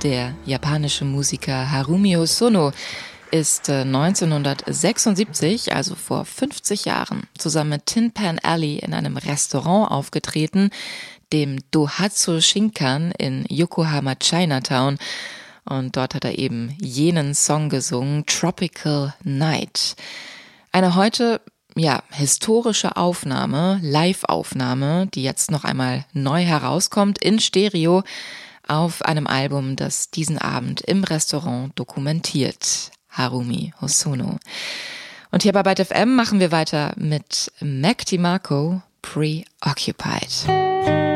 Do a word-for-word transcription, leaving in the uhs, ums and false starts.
Der japanische Musiker Harumi Hosono ist neunzehnhundertsechsundsiebzig, also vor fünfzig Jahren, zusammen mit Tin Pan Alley in einem Restaurant aufgetreten, dem Dohatsu Shinkan in Yokohama Chinatown. Und dort hat er eben jenen Song gesungen, Tropical Night. Eine heute, ja, historische Aufnahme, Live-Aufnahme, die jetzt noch einmal neu herauskommt in Stereo auf einem Album, das diesen Abend im Restaurant dokumentiert. Harumi Hosono. Und hier bei Byte F M machen wir weiter mit Mac DiMarco, Preoccupied.